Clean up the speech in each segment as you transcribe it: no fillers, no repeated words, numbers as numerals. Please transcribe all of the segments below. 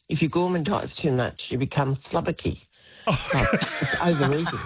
if you gourmandise too much, you become slobbery. Oh. Like it's overeating.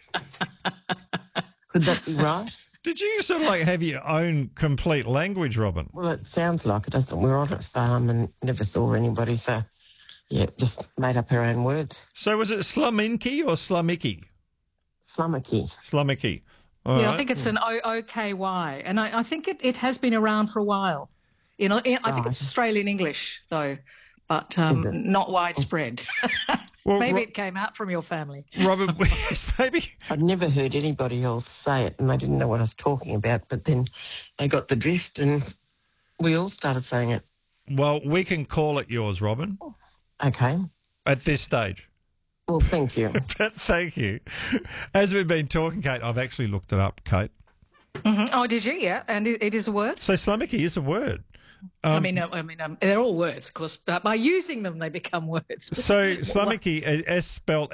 Could that be right? Did you sort of like have your own complete language, Robin? Well, it sounds like it, doesn't it? We're on a farm and never saw anybody, so, yeah, just made up our own words. So was it sluminky or slummicky? Slummocky. Slummicky. All Yeah, right. I think it's an OKY, and I think it has been around for a while. You know, I think it's Australian English though, but not widespread. Well, Maybe it came out from your family. Robin, maybe. I'd never heard anybody else say it and they didn't know what I was talking about, but then they got the drift and we all started saying it. Well, we can call it yours, Robin, Okay. at this stage. Well, thank you. But thank you. As we've been talking, Kate, I've actually looked it up, Kate. Mm-hmm. Oh, did you? Yeah, and it is a word. So slummicky is a word. I mean, they're all words, of course. But by using them, they become words. So slummicky, spelled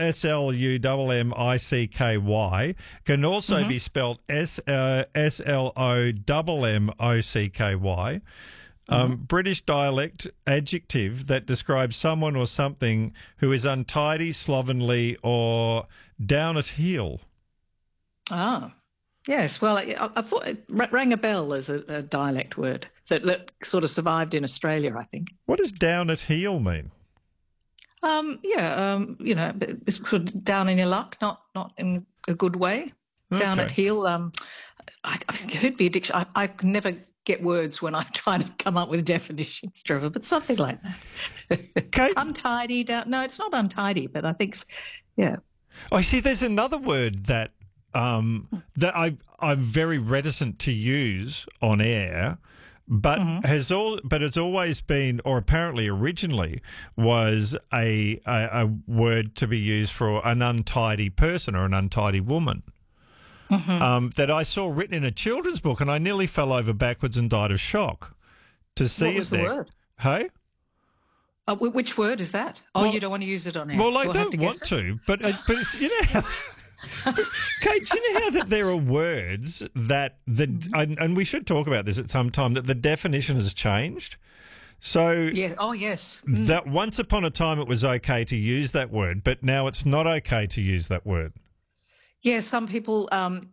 SLUMMICKY, can also be spelled SLOMMOCKY. British dialect adjective that describes someone or something who is untidy, slovenly, or down at heel. Ah, yes. Well, I thought it rang a bell as a dialect word that sort of survived in Australia, I think. What does down at heel mean? You know, it's sort of down in your luck, not in a good way. Down Okay. at heel. I could be a dictionary. I can never get words when I try to come up with definitions, Trevor, but something like that. Kate? Untidy. No, it's not untidy, but I think, yeah. I see. There's another word that that I'm very reticent to use on air, but it's always been, or apparently originally was a word to be used for an untidy person or an untidy woman. That I saw written in a children's book, and I nearly fell over backwards and died of shock to see What was the word? Hey. Which word is that? Oh, Well- you don't want to use it on air. Well, I Do have don't to want guess it? to, but it's, you know, Kate, do you know how that there are words that and we should talk about this at some time, that the definition has changed. So Yeah. Oh, yes. that once upon a time it was okay to use that word, but now it's not okay to use that word. Yeah, some people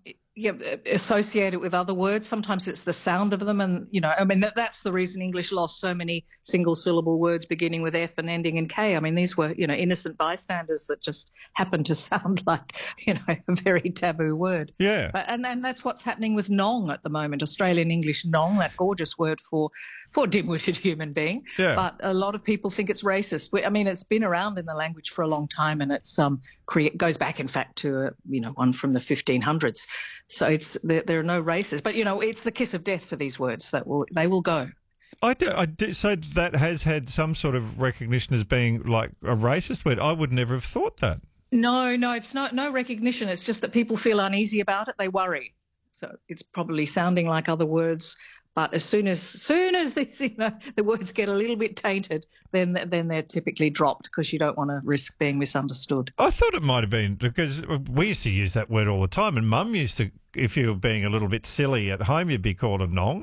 associate it with other words. Sometimes it's the sound of them, and you know, I mean, that's the reason English lost so many single-syllable words beginning with F and ending in K. I mean, these were, you know, innocent bystanders that just happened to sound like, you know, a very taboo word. Yeah. And that's what's happening with nong at the moment. Australian English nong, that gorgeous word for dim-witted human being. Yeah. But a lot of people think it's racist. I mean, it's been around in the language for a long time, and it's goes back, in fact, to one from the 1500s. So there are no races, but you know, it's the kiss of death for these words they will go. I do. So that has had some sort of recognition as being like a racist word. I would never have thought that. No, it's no recognition. It's just that people feel uneasy about it. They worry. So it's probably sounding like other words. But as soon as these, the words get a little bit tainted, then they're typically dropped because you don't want to risk being misunderstood. I thought it might have been because we used to use that word all the time, and Mum used to, if you were being a little bit silly at home, you'd be called a nong.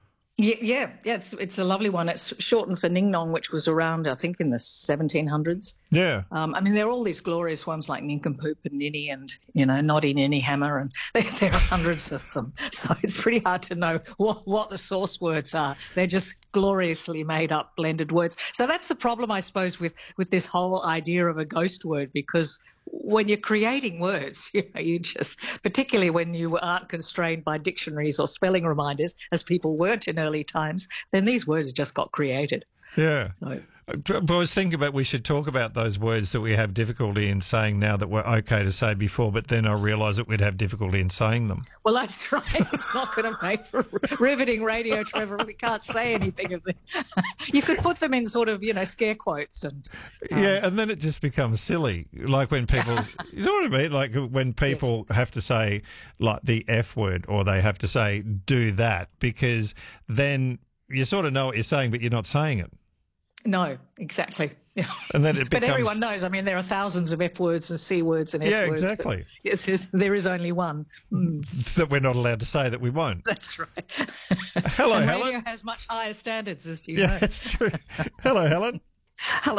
Yeah. It's a lovely one. It's shortened for ning nong, which was around, I think, in the 1700s. Yeah. I mean, there are all these glorious ones like nincompoop and ninny and, noddy ninny hammer, and there are hundreds of them. So it's pretty hard to know what the source words are. They're just gloriously made up blended words. So that's the problem, I suppose, with this whole idea of a ghost word, because when you're creating words, you just, particularly when you aren't constrained by dictionaries or spelling reminders, as people weren't in early times, then these words just got created. Yeah. So, But I was thinking about we should talk about those words that we have difficulty in saying now that were okay to say before, but then I realised that we'd have difficulty in saying them. well, that's right. It's not going to make for riveting radio, Trevor. We can't say anything of them. You could put them in sort of, scare quotes. And Yeah, and then it just becomes silly. Like when people, you know what I mean? Like when people have to say like the F word, or they have to say do that, because then you sort of know what you're saying, but you're not saying it. No, exactly. And then it But becomes... everyone knows. I mean, there are thousands of F words and C words and S words. Yeah, exactly. Yes, there is only one. That we're not allowed to say, that we won't. That's right. Hello, and Helen. radio has much higher standards, as you know. Yeah, that's true. Hello, Helen. Hello.